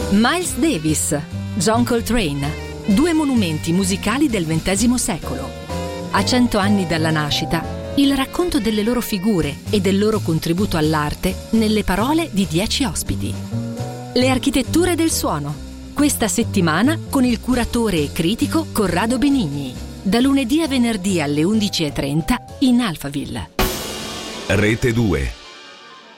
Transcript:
Miles Davis, John Coltrane, due monumenti musicali del XX secolo. A 100 anni dalla nascita, il racconto delle loro figure e del loro contributo all'arte nelle parole di 10 ospiti. Le architetture del suono. Questa settimana con il curatore e critico Corrado Benigni. Da lunedì a venerdì alle 11:30 in Alphaville. Rete 2.